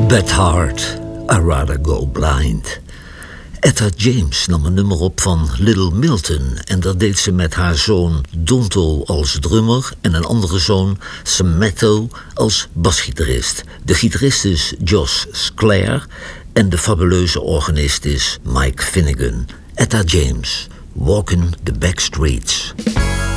Bad Heart, I'd Rather Go Blind. Etta James nam een nummer op van Little Milton en dat deed ze met haar zoon Donto als drummer en een andere zoon, Sammetto, als basgitarist. De gitarist is Josh Sclair en de fabuleuze organist is Mike Finnegan. Etta James, Walking the Back Streets.